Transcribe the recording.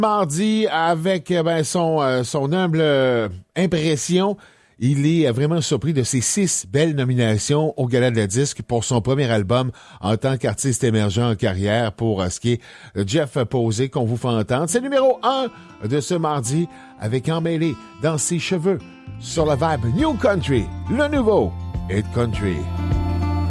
Mardi, avec son humble impression, il est vraiment surpris de ses 6 belles nominations au Gala de la Disque pour son premier album en tant qu'artiste émergent en carrière pour ce qui est Jeff Posey qu'on vous fait entendre. C'est numéro 1 de ce mardi avec Emmêlé dans ses cheveux sur la vibe New Country, le nouveau Hit Country.